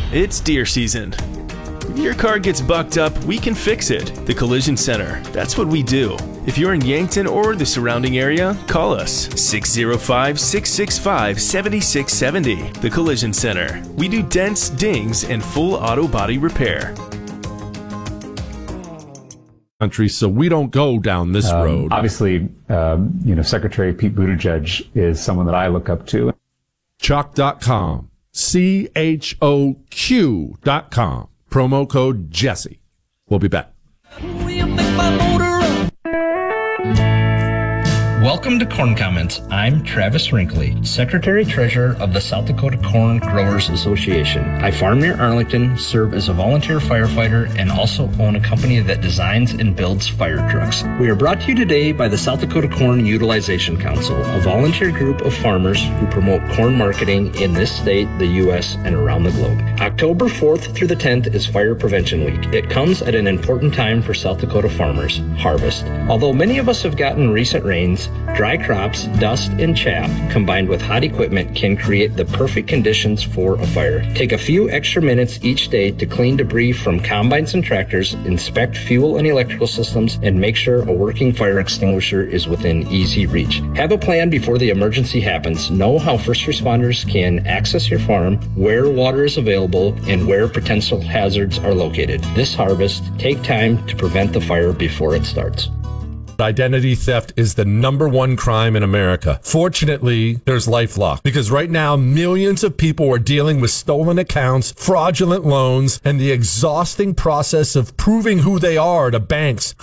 It's deer season. If your car gets bucked up, we can fix it. The Collision Center. That's what we do. If you're in Yankton or the surrounding area, call us 605-665-7670. The Collision Center. We do dents, dings, and full auto body repair. Country, so we don't go down this road. Obviously, Secretary Pete Buttigieg is someone that I look up to. Choq.com. CHOQ.com. Promo code Jesse. We'll be back. Welcome to Corn Comments. I'm Travis Wrinkley, Secretary-Treasurer of the South Dakota Corn Growers Association. I farm near Arlington, serve as a volunteer firefighter, and also own a company that designs and builds fire trucks. We are brought to you today by the South Dakota Corn Utilization Council, a volunteer group of farmers who promote corn marketing in this state, the U.S., and around the globe. October 4th through the 10th is Fire Prevention Week. It comes at an important time for South Dakota farmers, harvest. Although many of us have gotten recent rains, dry crops, dust, and chaff combined with hot equipment can create the perfect conditions for a fire. Take a few extra minutes each day to clean debris from combines and tractors, inspect fuel and electrical systems, and make sure a working fire extinguisher is within easy reach. Have a plan before the emergency happens. Know how first responders can access your farm, where water is available, and where potential hazards are located. This harvest, take time to prevent the fire before it starts. Identity theft is the #1 crime in America. Fortunately, there's LifeLock, because right now millions of people are dealing with stolen accounts, fraudulent loans, and the exhausting process of proving who they are to banks,